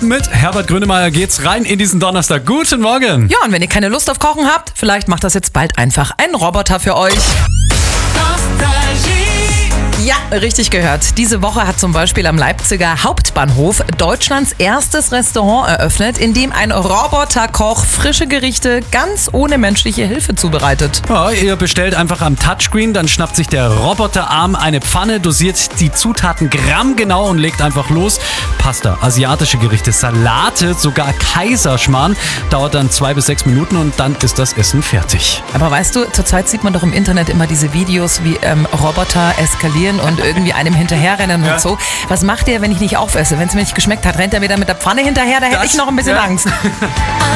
mit Herbert Grönemeyer geht's rein in diesen Donnerstag. Guten Morgen. Ja, und wenn ihr keine Lust auf Kochen habt, vielleicht macht das jetzt bald einfach ein Roboter für euch. Ja, richtig gehört. Diese Woche hat zum Beispiel am Leipziger Hauptbahnhof Deutschlands erstes Restaurant eröffnet, in dem ein Roboterkoch frische Gerichte ganz ohne menschliche Hilfe zubereitet. Ja, ihr bestellt einfach am Touchscreen, dann schnappt sich der Roboterarm eine Pfanne, dosiert die Zutaten grammgenau und legt einfach los. Pasta, asiatische Gerichte, Salate, sogar Kaiserschmarrn. Dauert dann 2 bis 6 Minuten und dann ist das Essen fertig. Aber weißt du, zurzeit sieht man doch im Internet immer diese Videos, wie Roboter eskalieren und irgendwie einem hinterherrennen und so. Was macht der, wenn ich nicht aufesse? Wenn es mir nicht geschmeckt hat, rennt er wieder mit der Pfanne hinterher? Da hätte ich noch ein bisschen Angst.